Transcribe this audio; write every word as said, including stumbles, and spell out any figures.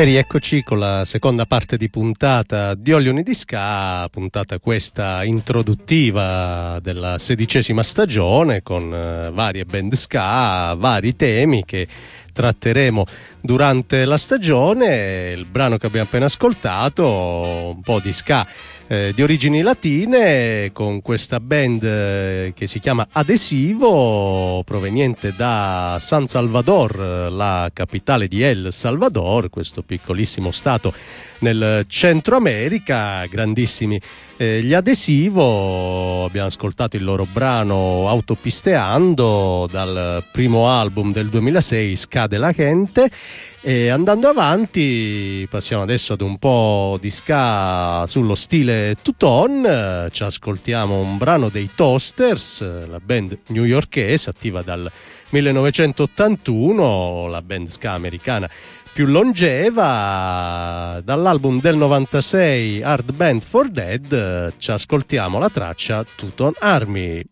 E rieccoci con la seconda parte di puntata di Olioni di Ska, puntata questa introduttiva della sedicesima stagione con uh, varie band ska, vari temi che tratteremo durante la stagione. Il brano che abbiamo appena ascoltato, un po' di ska eh, di origini latine, con questa band eh, che si chiama Adesivo, proveniente da San Salvador, la capitale di El Salvador, questo piccolissimo stato nel Centro America. Grandissimi eh, gli Adesivo. Abbiamo ascoltato il loro brano Autopisteando dal primo album del duemilasei, Ska de la Gente. E andando avanti passiamo adesso ad un po' di ska sullo stile two-tone. Ci ascoltiamo un brano dei Toasters, la band newyorkese attiva dal millenovecentottantuno, la band ska americana più longeva. Dall'album del novantasei Hard Band for Dead ci ascoltiamo la traccia Two-Tone Army.